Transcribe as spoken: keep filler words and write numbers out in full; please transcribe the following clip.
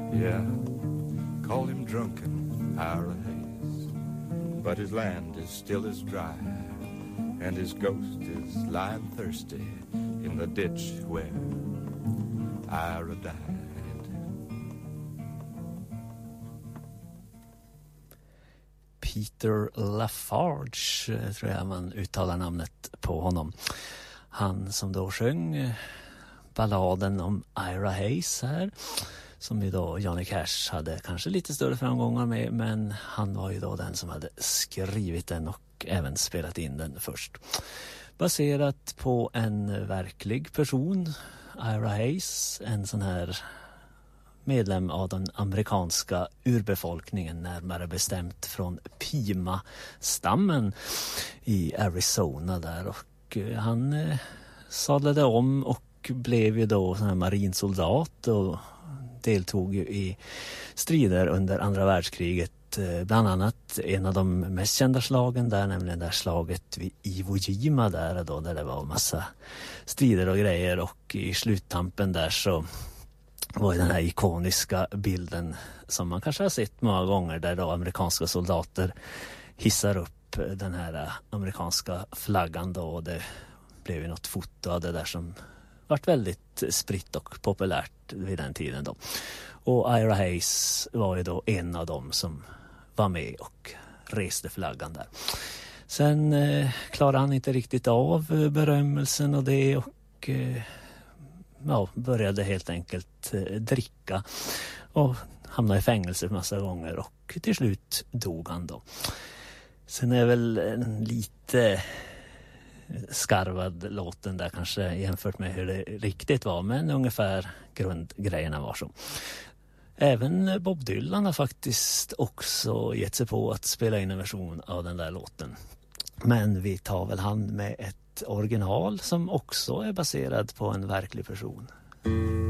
Yeah, call him drunken, Ira Hayes, but his land is still as dry, and his ghost is lying thirsty in the ditch where Ira died. Peter Lafarge, tror jag man uttalar namnet på honom. Han som då sjöng balladen om Ira Hayes här, som ju då Johnny Cash hade kanske lite större framgångar med, men han var ju då den som hade skrivit den och även spelat in den först. Baserat på en verklig person, Ira Hayes, en sån här medlem av den amerikanska urbefolkningen, närmare bestämt från Pima-stammen i Arizona där, och han eh, sadlade om och blev ju då sån här marinsoldat och deltog ju i strider under andra världskriget, bland annat en av de mest kända slagen där, nämligen där slaget vid Iwo Jima där då, där det var massa strider och grejer, och i sluttampen där så var den här ikoniska bilden som man kanske har sett många gånger, där då amerikanska soldater hissar upp den här amerikanska flaggan då, och det blev ju något foto av det där som varit väldigt spritt och populärt vid den tiden då. Och Ira Hayes var ju då en av dem som var med och reste flaggan där. Sen eh, klarade han inte riktigt av berömmelsen och det, och eh, ja, började helt enkelt eh, dricka och hamnade i fängelse för massa gånger, och till slut dog han då. Sen är väl en lite skarvad låten där kanske jämfört med hur det riktigt var, men ungefär grundgrejerna var så. Även Bob Dylan har faktiskt också gett sig på att spela in en version av den där låten. Men vi tar väl hand med ett original som också är baserad på en verklig person.